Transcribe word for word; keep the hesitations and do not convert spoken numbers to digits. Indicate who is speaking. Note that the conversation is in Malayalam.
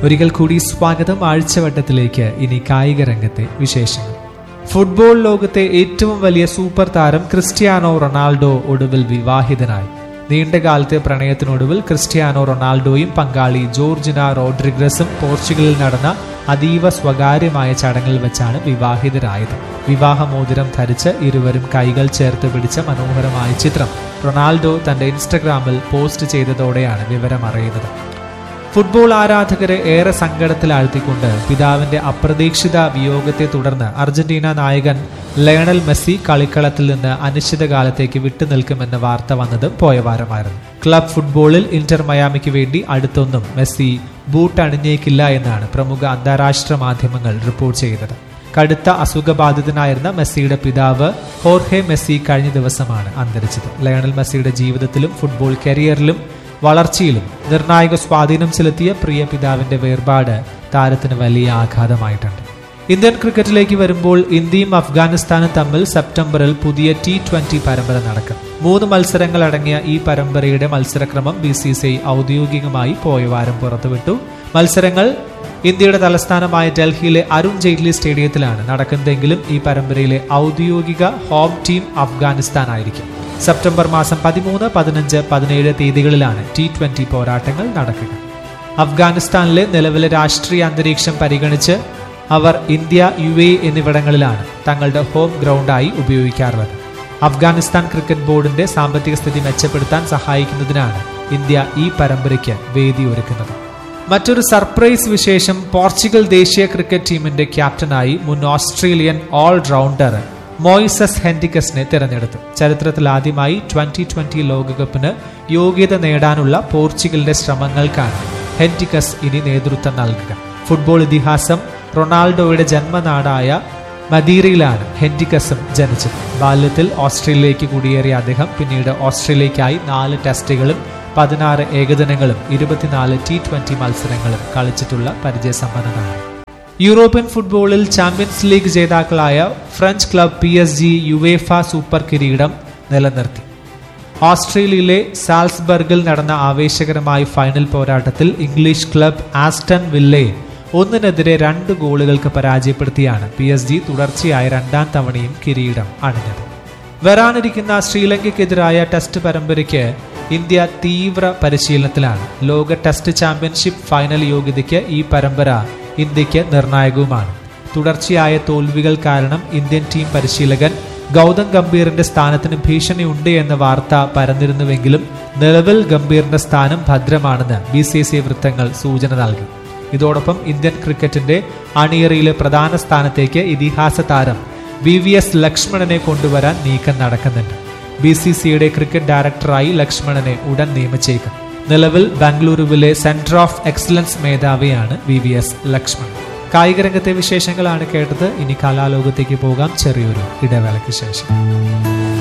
Speaker 1: ഒരിക്കൽ കൂടി സ്വാഗതം ആഴ്ചവട്ടത്തിലേക്ക്. ഇനി കായിക രംഗത്തെ വിശേഷങ്ങൾ. ഫുട്ബോൾ ലോകത്തെ ഏറ്റവും വലിയ സൂപ്പർ താരം ക്രിസ്ത്യാനോ റൊണാൾഡോ ഒടുവിൽ വിവാഹിതനായി. നീണ്ടകാലത്തെ പ്രണയത്തിനൊടുവിൽ ക്രിസ്ത്യാനോ റൊണാൾഡോയും പങ്കാളി ജോർജിന റോഡ്രിഗസും പോർച്ചുഗലിൽ നടന്ന അതീവ സ്വകാര്യമായ ചടങ്ങിൽ വെച്ചാണ് വിവാഹിതരായത്. വിവാഹമോതിരം ധരിച്ച് ഇരുവരും കൈകൾ ചേർത്ത് പിടിച്ച മനോഹരമായ ചിത്രം റൊണാൾഡോ തന്റെ ഇൻസ്റ്റഗ്രാമിൽ പോസ്റ്റ് ചെയ്തതോടെയാണ് വിവരം അറിയുന്നത്. ഫുട്ബോൾ ആരാധകരെ ഏറെ സങ്കടത്തിലാഴ്ത്തിക്കൊണ്ട് പിതാവിന്റെ അപ്രതീക്ഷിത വിയോഗത്തെ തുടർന്ന് അർജന്റീന നായകൻ ലയണൽ മെസ്സി കളിക്കളത്തിൽ നിന്ന് അനിശ്ചിതകാലത്തേക്ക് വിട്ടുനിൽക്കുമെന്ന വാർത്ത വന്നത് പോയവാരമായിരുന്നു. ക്ലബ് ഫുട്ബോളിൽ ഇന്റർ മയാമിക്ക് വേണ്ടി അടുത്തൊന്നും മെസ്സി ബൂട്ട് അണിഞ്ഞേക്കില്ല എന്നാണ് പ്രമുഖ അന്താരാഷ്ട്ര മാധ്യമങ്ങൾ റിപ്പോർട്ട് ചെയ്തത്. കടുത്ത അസുഖബാധിതനായിരുന്ന മെസ്സിയുടെ പിതാവ് ഹോർഹെ മെസ്സി കഴിഞ്ഞ ദിവസമാണ് അന്തരിച്ചത്. ലയണൽ മെസ്സിയുടെ ജീവിതത്തിലും ഫുട്ബോൾ കരിയറിലും വളർച്ചയിലും നിർണായക സ്വാധീനം ചെലുത്തിയ പ്രിയ പിതാവിന്റെ വേർപാട് താരത്തിന് വലിയ ആഘാതമായിട്ടുണ്ട്. ഇന്ത്യൻ ക്രിക്കറ്റിലേക്ക് വരുമ്പോൾ ഇന്ത്യയും അഫ്ഗാനിസ്ഥാനും തമ്മിൽ സെപ്റ്റംബറിൽ പുതിയ ടി ട്വന്റി പരമ്പര നടക്കും. മൂന്ന് മത്സരങ്ങൾ അടങ്ങിയ ഈ പരമ്പരയുടെ മത്സരക്രമം ബി സി സി ഐ ഔദ്യോഗികമായി പോയവാരം പുറത്തുവിട്ടു. മത്സരങ്ങൾ ഇന്ത്യയുടെ തലസ്ഥാനമായ ഡൽഹിയിലെ അരുൺ ജെയ്റ്റ്ലി സ്റ്റേഡിയത്തിലാണ് നടക്കുന്നതെങ്കിലും ഈ പരമ്പരയിലെ ഔദ്യോഗിക ഹോം ടീം അഫ്ഗാനിസ്ഥാൻ ആയിരിക്കും. സെപ്റ്റംബർ മാസം പതിമൂന്ന്, പതിനഞ്ച്, പതിനേഴ് തീയതികളിലാണ് ടി ട്വന്റി പോരാട്ടങ്ങൾ നടക്കുക. അഫ്ഗാനിസ്ഥാനിലെ നിലവിലെ രാഷ്ട്രീയ അന്തരീക്ഷം പരിഗണിച്ച് അവർ ഇന്ത്യ, യു എ എന്നിവിടങ്ങളിലാണ് തങ്ങളുടെ ഹോം ഗ്രൗണ്ടായി ഉപയോഗിക്കാറുള്ളത്. അഫ്ഗാനിസ്ഥാൻ ക്രിക്കറ്റ് ബോർഡിന്റെ സാമ്പത്തിക സ്ഥിതി മെച്ചപ്പെടുത്താൻ സഹായിക്കുന്നതിനാണ് ഇന്ത്യ ഈ പരമ്പരയ്ക്ക് വേദിയൊരുക്കുന്നത്. മറ്റൊരു സർപ്രൈസ് വിശേഷം, പോർച്ചുഗൽ ദേശീയ ക്രിക്കറ്റ് ടീമിന്റെ ക്യാപ്റ്റനായി മുൻ ഓസ്ട്രേലിയൻ ഓൾറൗണ്ടർ മോയിസസ് ഹെൻറിക്കസിനെ തിരഞ്ഞെടുത്തു. ചരിത്രത്തിൽ ആദ്യമായി ട്വന്റി ട്വന്റി ലോകകപ്പിന് യോഗ്യത നേടാനുള്ള പോർച്ചുഗലിന്റെ ശ്രമങ്ങൾക്കാണ് ഹെൻറിക്കസ് ഇനി നേതൃത്വം നൽകുക. ഫുട്ബോൾ ഇതിഹാസം റൊണാൾഡോയുടെ ജന്മനാടായ മദീരയിലാണ് ഹെൻറിക്കസും ജനിച്ചത്. ബാല്യത്തിൽ ഓസ്ട്രേലിയയിലേക്ക് കുടിയേറിയ അദ്ദേഹം പിന്നീട് ഓസ്ട്രേലിയയ്ക്കായി നാല് ടെസ്റ്റുകളും പതിനാറ് ഏകദിനങ്ങളും ഇരുപത്തിനാല് ടി ട്വന്റി മത്സരങ്ങളും കളിച്ചിട്ടുള്ള പരിചയസമ്പന്നനാണ്. യൂറോപ്യൻ ഫുട്ബോളിൽ ചാമ്പ്യൻസ് ലീഗ് ജേതാക്കളായ French club P S G UEFA super കിരീടം നിലനിർത്തി. ഓസ്ട്രേലിയയിലെ സാൽസ്ബർഗിൽ നടന്ന ആവേശകരമായ ഫൈനൽ പോരാട്ടത്തിൽ ഇംഗ്ലീഷ് ക്ലബ് ആസ്റ്റൺ വില്ലയെ ഒന്നിനെതിരെ രണ്ട് ഗോളുകൾക്ക് പരാജയപ്പെടുത്തിയാണ് പി എസ് ജി തുടർച്ചയായ രണ്ടാം തവണയും കിരീടം അണിഞ്ഞത്. വരാനിരിക്കുന്ന ശ്രീലങ്കയ്ക്കെതിരായ ടെസ്റ്റ് പരമ്പരയ്ക്ക് ഇന്ത്യ തീവ്ര പരിശീലനത്തിലാണ്. ലോക ടെസ്റ്റ് ചാമ്പ്യൻഷിപ്പ് ഫൈനൽ യോഗ്യതയ്ക്ക് ഈ പരമ്പര ഇന്ത്യക്ക് നിർണായകവുമാണ്. തുടർച്ചയായ തോൽവികൾ കാരണം ഇന്ത്യൻ ടീം പരിശീലകൻ ഗൗതം ഗംഭീറിന്റെ സ്ഥാനത്തിന് ഭീഷണിയുണ്ട് എന്ന വാർത്ത പരന്നിരുന്നുവെങ്കിലും നിലവിൽ ഗംഭീറിന്റെ സ്ഥാനം ഭദ്രമാണെന്ന് ബി സി സി ഐ വൃത്തങ്ങൾ സൂചന നൽകി. ഇതോടൊപ്പം ഇന്ത്യൻ ക്രിക്കറ്റിന്റെ അണിയറയിലെ പ്രധാന സ്ഥാനത്തേക്ക് ഇതിഹാസ താരം വി വി എസ് ലക്ഷ്മണനെ കൊണ്ടുവരാൻ നീക്കം നടക്കുന്നുണ്ട്. ബി സി സി ഐയുടെ ക്രിക്കറ്റ് ഡയറക്ടറായി ലക്ഷ്മണനെ ഉടൻ നിയമിച്ചേക്കും. നിലവിൽ ബംഗളൂരുവിലെ centre of excellence മേധാവിയാണ് V V S Lakshmanan. കായിക രംഗത്തെ വിശേഷങ്ങളാണ് കേട്ടത്. ഇനി കലാലോകത്തേക്ക് പോകാം ചെറിയൊരു ഇടവേളയ്ക്ക് ശേഷം.